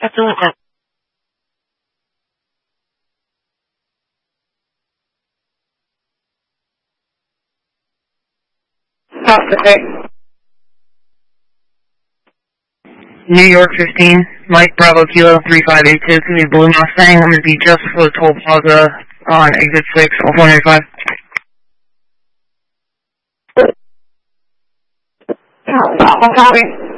Pacific. New York 15, Mike Bravo Kilo 3582, to the Blue Mustang. I'm going to be just for the toll plaza on exit 6, 495. Copy.